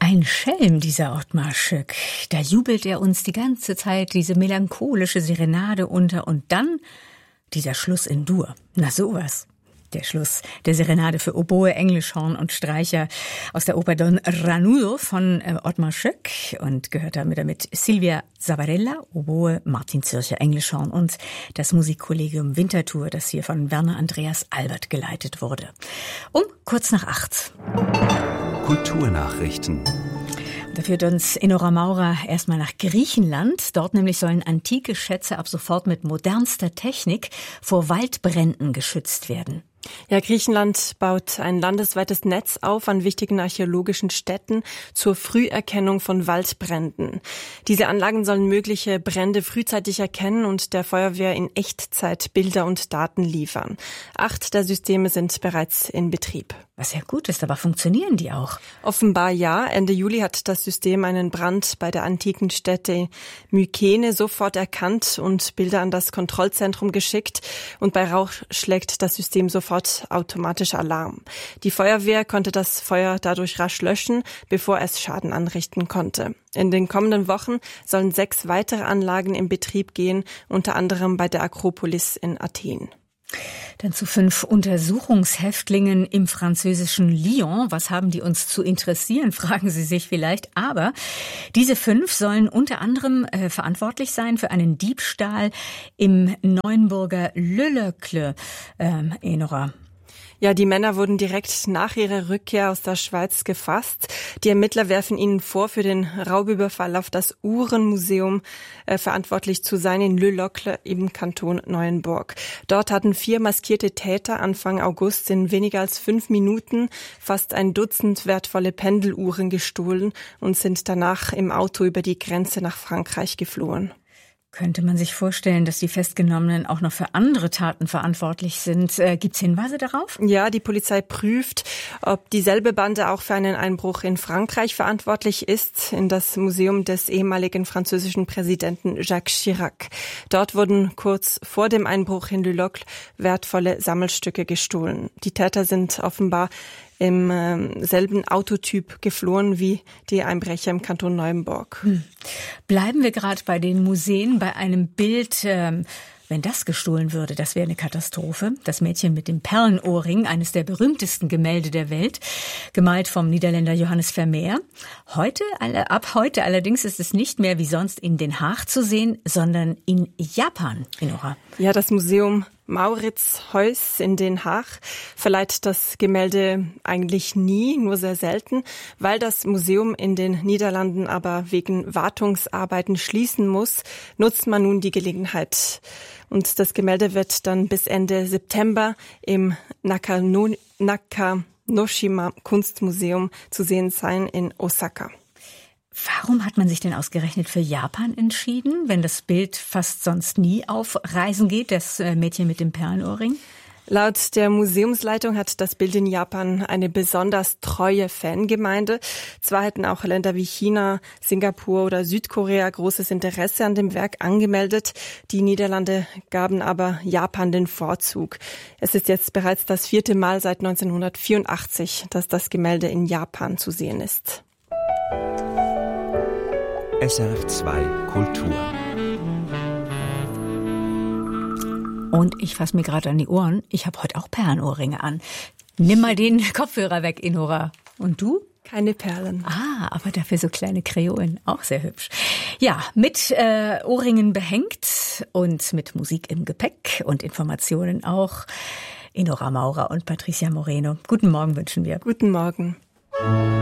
Ein Schelm, dieser Ottmar Schück. Da jubelt er uns die ganze Zeit diese melancholische Serenade unter und dann dieser Schluss in Dur. Na sowas. Der Schluss der Serenade für Oboe, Englischhorn und Streicher aus der Oper Don Ranudo von Ottmar Schück und gehört damit Silvia Zabarella, Oboe, Martin Zürcher, Englischhorn und das Musikkollegium Winterthur, das hier von Werner Andreas Albert geleitet wurde. Um kurz nach 8. Kulturnachrichten. Da führt uns Enora Maurer erstmal nach Griechenland. Dort nämlich sollen antike Schätze ab sofort mit modernster Technik vor Waldbränden geschützt werden. Ja, Griechenland baut ein landesweites Netz auf an wichtigen archäologischen Stätten zur Früherkennung von Waldbränden. Diese Anlagen sollen mögliche Brände frühzeitig erkennen und der Feuerwehr in Echtzeit Bilder und Daten liefern. 8 der Systeme sind bereits in Betrieb. Was ja gut ist, aber funktionieren die auch? Offenbar ja. Ende Juli hat das System einen Brand bei der antiken Stätte Mykene sofort erkannt und Bilder an das Kontrollzentrum geschickt. Und bei Rauch schlägt das System sofort automatisch Alarm. Die Feuerwehr konnte das Feuer dadurch rasch löschen, bevor es Schaden anrichten konnte. In den kommenden Wochen sollen 6 weitere Anlagen in Betrieb gehen, unter anderem bei der Akropolis in Athen. Dann zu 5 Untersuchungshäftlingen im französischen Lyon. Was haben die uns zu interessieren, fragen Sie sich vielleicht. Aber diese 5 sollen unter anderem verantwortlich sein für einen Diebstahl im Neuenburger Le Locle. Enora. Ja, die Männer wurden direkt nach ihrer Rückkehr aus der Schweiz gefasst. Die Ermittler werfen ihnen vor, für den Raubüberfall auf das Uhrenmuseum verantwortlich zu sein in Le Locle im Kanton Neuenburg. Dort hatten 4 maskierte Täter Anfang August in weniger als 5 Minuten fast ein Dutzend wertvolle Pendeluhren gestohlen und sind danach im Auto über die Grenze nach Frankreich geflohen. Könnte man sich vorstellen, dass die Festgenommenen auch noch für andere Taten verantwortlich sind? Gibt's Hinweise darauf? Ja, die Polizei prüft, ob dieselbe Bande auch für einen Einbruch in Frankreich verantwortlich ist, in das Museum des ehemaligen französischen Präsidenten Jacques Chirac. Dort wurden kurz vor dem Einbruch in Le Locle wertvolle Sammelstücke gestohlen. Die Täter sind offenbar im selben Autotyp geflohen wie die Einbrecher im Kanton Neuenburg. Bleiben wir gerade bei den Museen, bei einem Bild, wenn das gestohlen würde, das wäre eine Katastrophe. Das Mädchen mit dem Perlenohrring, eines der berühmtesten Gemälde der Welt, gemalt vom Niederländer Johannes Vermeer. Ab heute allerdings ist es nicht mehr wie sonst in Den Haag zu sehen, sondern in Japan, Enora. Ja, das Museum Mauritshuis in Den Haag verleiht das Gemälde eigentlich nie, nur sehr selten. Weil das Museum in den Niederlanden aber wegen Wartungsarbeiten schließen muss, nutzt man nun die Gelegenheit. Und das Gemälde wird dann bis Ende September im Nakanoshima Kunstmuseum zu sehen sein in Osaka. Warum hat man sich denn ausgerechnet für Japan entschieden, wenn das Bild fast sonst nie auf Reisen geht, das Mädchen mit dem Perlenohrring? Laut der Museumsleitung hat das Bild in Japan eine besonders treue Fangemeinde. Zwar hätten auch Länder wie China, Singapur oder Südkorea großes Interesse an dem Werk angemeldet. Die Niederlande gaben aber Japan den Vorzug. Es ist jetzt bereits das 4. Mal seit 1984, dass das Gemälde in Japan zu sehen ist. SRF 2 Kultur. Und ich fasse mir gerade an die Ohren. Ich habe heute auch Perlenohrringe an. Nimm mal den Kopfhörer weg, Enora. Und du? Keine Perlen. Ah, aber dafür so kleine Kreolen. Auch sehr hübsch. Ja, mit Ohrringen behängt und mit Musik im Gepäck und Informationen auch. Enora Maurer und Patricia Moreno. Guten Morgen wünschen wir. Guten Morgen.